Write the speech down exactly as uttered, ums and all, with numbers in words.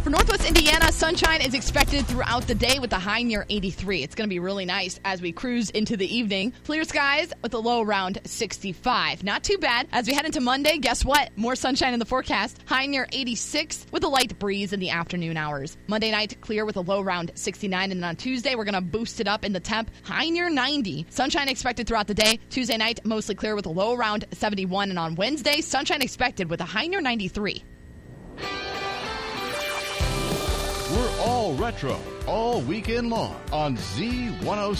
For Northwest Indiana, sunshine is expected throughout the day with a high near eighty-three. It's going to be really nice as we cruise into the evening. Clear skies with a low around sixty-five. Not too bad. As we head into Monday, guess what? More sunshine in the forecast. High near eighty-six with a light breeze in the afternoon hours. Monday night, clear with a low around sixty-nine. And then on Tuesday, we're going to boost it up in the temp. High near ninety. Sunshine expected throughout the day. Tuesday night, mostly clear with a low around seventy-one. And on Wednesday, sunshine expected with a high near ninety-three. We're all retro, all weekend long on Z one oh six.